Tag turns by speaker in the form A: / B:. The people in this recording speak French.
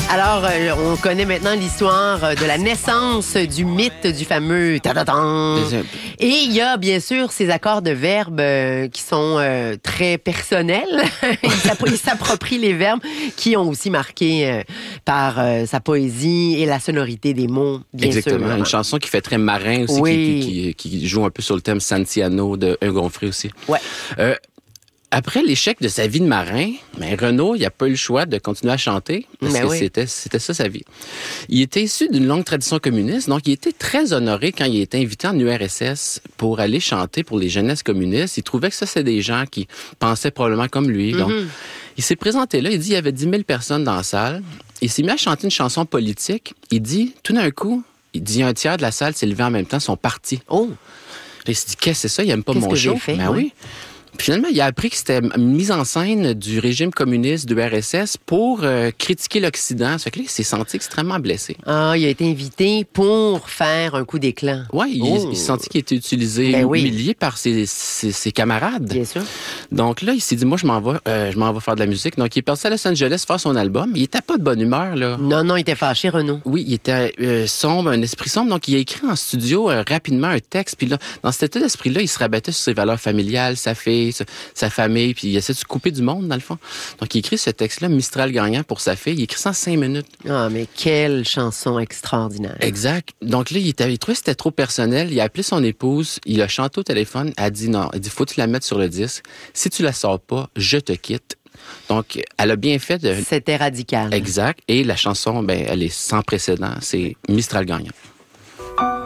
A: Alors, on connaît maintenant l'histoire de la naissance du mythe du fameux ta-ta-tan. Et il y a bien sûr ces accords de verbes qui sont très personnels. Il s'approprie les verbes qui ont aussi marqué par sa poésie et la sonorité des mots, bien
B: Exactement.
A: sûr.
B: Une chanson qui fait très marin aussi,
A: Oui.
B: qui joue un peu sur le thème Santiano de Un Gonfré aussi.
A: Ouais.
B: Après l'échec de sa vie de marin, Renaud, il n'a pas eu le choix de continuer à chanter parce que c'était ça sa vie. Il était issu d'une longue tradition communiste, donc il était très honoré quand il était invité en URSS pour aller chanter pour les jeunesses communistes. Il trouvait que ça, c'est des gens qui pensaient probablement comme lui. Donc, il s'est présenté là, il dit il y avait 10 000 personnes dans la salle. Il s'est mis à chanter une chanson politique. Il dit, tout d'un coup, il dit un tiers de la salle s'est levé en même temps, sont partis.
A: Oh!
B: Il s'est dit, qu'est-ce que c'est ça? Il n'aime pas mon show.
A: Fait?
B: Ben oui. Puis finalement, il a appris que c'était une mise en scène du régime communiste de l'URSS pour critiquer l'Occident. Ça fait que là, il s'est senti extrêmement blessé.
A: Ah, il a été invité pour faire un coup d'éclat.
B: Oui, il s'est senti qu'il était utilisé, humilié par ses camarades.
A: Bien sûr.
B: Donc là, il s'est dit, moi, je m'en vais faire de la musique. Donc, il est parti à Los Angeles faire son album. Il était pas de bonne humeur, là.
A: Non, il était fâché, Renaud.
B: Oui, il était sombre, un esprit sombre. Donc, il a écrit en studio rapidement un texte. Puis là, dans cet état d'esprit-là, il se rabattait sur ses valeurs familiales, sa fille, sa famille, puis il essaie de se couper du monde, dans le fond. Donc, il écrit ce texte-là, Mistral gagnant, pour sa fille. Il écrit ça en 5 minutes.
A: Ah, mais quelle chanson extraordinaire.
B: Exact. Donc là, il trouvait que c'était trop personnel. Il a appelé son épouse, il a chanté au téléphone. Elle a dit non. Elle dit, faut que tu la mettes sur le disque. Si tu la sors pas, je te quitte. Donc, elle a bien fait de...
A: C'était radical.
B: Exact. Et la chanson, elle est sans précédent. C'est Mistral gagnant.